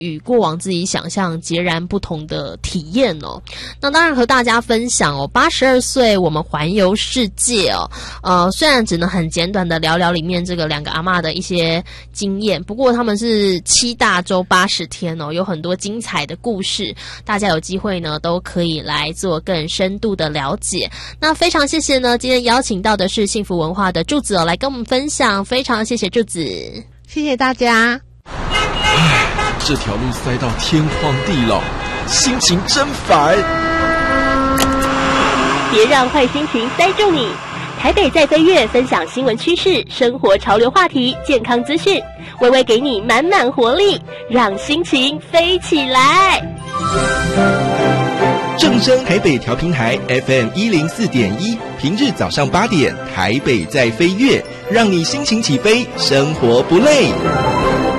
与过往自己想象截然不同的体验哦。那当然和大家分享哦，82岁我们环游世界哦，虽然只能很简短的聊聊里面这个2个阿嬷的一些经验，不过他们是7大洲80天哦，有很多精彩的故事，大家有机会呢都可以来做更深度的了解。那非常谢谢呢，今天邀请到的是幸福文化的柱子来跟我们分享，非常谢谢柱子， 谢谢大家。 这条路塞到天荒地老，心情真烦。 别让坏心情塞住你。台北在飞跃分享新闻趋势、生活潮流话题、健康资讯，微微给你满满活力，让心情飞起来。 正声台北调频台 FM104.1，平日早上8点，台北在飞跃，让你心情起飞，生活不累。